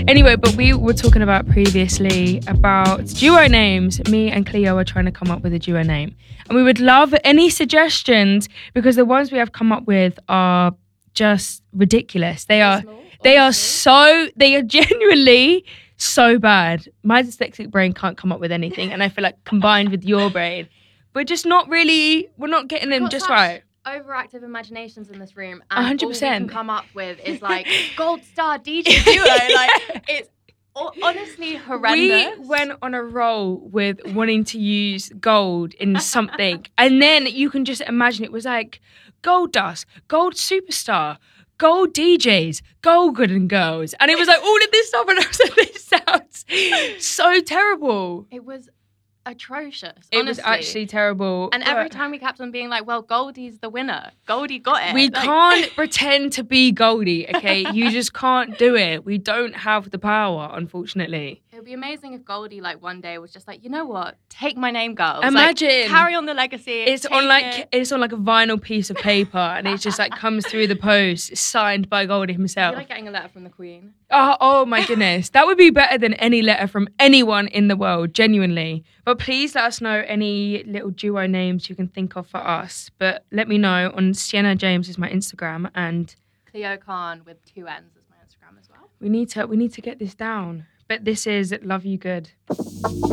Anyway, but we were talking about previously about duo names. Me and Cleo are trying to come up with a duo name. And we would love any suggestions because the ones we have come up with are just ridiculous. They are genuinely so bad. My dyslexic brain can't come up with anything. And I feel like combined with your brain, we're not getting them just right. Overactive imaginations in this room, and 100%. all we can come up with is like Gold Star DJ duo. Like it's honestly horrendous. We went on a roll with wanting to use gold in something, and then you can just imagine it was like Gold Dust, Gold Superstar, Gold DJs, Gold Golden Girls, and it was like all of this stuff, and I was like, this sounds so terrible. It was atrocious. It was actually terrible. And every time we kept on being like, well, Goldie's the winner. Goldie got it. We can't pretend to be Goldie, okay? You just can't do it. We don't have the power, unfortunately. It would be amazing if Goldie, like, one day was just like, you know what? Take my name, girls. Imagine. Like, carry on the legacy. It's on like a vinyl piece of paper, and it just like comes through the post, signed by Goldie himself. You're like getting a letter from the Queen. Oh my goodness. That would be better than any letter from anyone in the world, genuinely. But please let us know any little duo names you can think of for us. But let me know on Sienna James is my Instagram, and Cleo Khan with 2 N's is my Instagram as well. We need to get this down. But this is Love You Good.